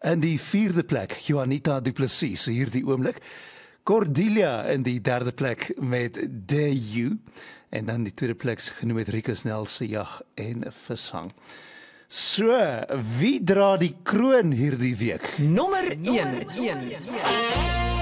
In die 4de plek, Juanita Du Plessis, hierdie oomblik. Cordelia in die 3de plek met De You. En dan die 2de plek genoem met Rika Snell se Jag en Vishang. So, wie dra die kroon hierdie week? Nommer 1.